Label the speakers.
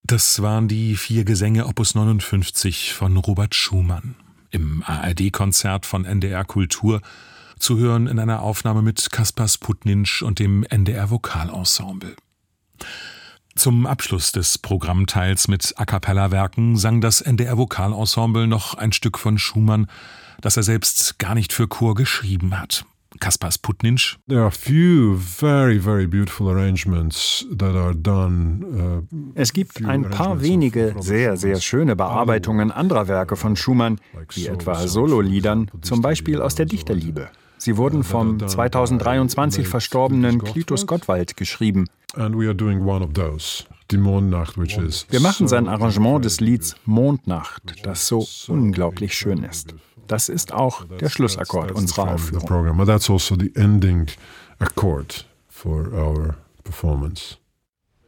Speaker 1: Das waren die 4 Gesänge Opus 59 von Robert Schumann. Im ARD-Konzert von NDR Kultur, zu hören in einer Aufnahme mit Kaspar Sputninsch und dem NDR Vokalensemble. Zum Abschluss des Programmteils mit A-cappella-Werken sang das NDR Vokalensemble noch ein Stück von Schumann, das er selbst gar nicht für Chor geschrieben hat. Kaspar Sputninsch.
Speaker 2: There are few very, very beautiful arrangements that are done.
Speaker 3: Es gibt ein paar wenige sehr, sehr schöne Bearbeitungen anderer Werke von Schumann, wie etwa Sololiedern, zum Beispiel aus der Dichterliebe. Sie wurden vom 2023 verstorbenen Klitus Gottwald geschrieben. Wir machen sein Arrangement des Lieds Mondnacht, das so unglaublich schön ist. Das ist auch der Schlussakkord unserer Aufführung.
Speaker 2: That's also the ending accord for our performance.